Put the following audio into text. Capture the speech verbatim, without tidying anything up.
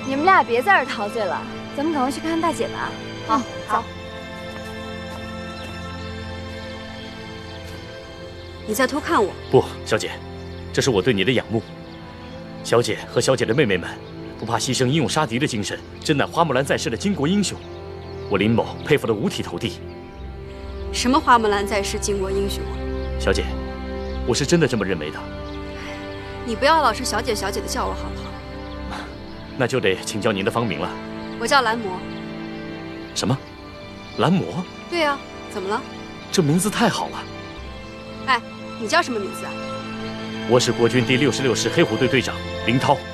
你们俩别在这儿陶醉了，咱们赶快去看看大姐吧。 好， 嗯、 好。你在偷看我？ 不，小姐，这是我对你的仰慕。小姐和小姐的妹妹们，不怕牺牲、英勇杀敌的精神，真乃花木兰在世的巾帼英雄。我林某佩服得五体投地。 什么花木兰在世，巾帼英雄？ 小姐，我是真的这么认为的。 你不要老是小姐小姐的叫我好不好？ 那就得请教您的芳名了。 我叫蓝魔。 什么？蓝魔？ 对呀、啊，怎么了？ 这名字太好了。 哎，你叫什么名字啊？ 我是国军第六十六师黑虎队队长林涛。